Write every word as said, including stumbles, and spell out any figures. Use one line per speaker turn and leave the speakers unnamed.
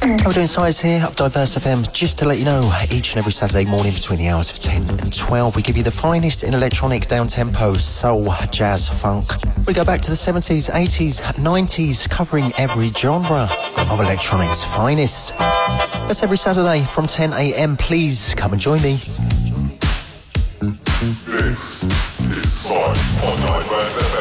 How we're doing, Size here of Diverse F M. Just to let you know, each and every Saturday morning between the hours of ten and twelve, we give you the finest in electronic, down-tempo, soul, jazz, funk. We go back to the seventies, eighties, nineties, covering every genre of electronic's finest. That's every Saturday from ten a m. Please come and join me.
This is Size on Diverse F M.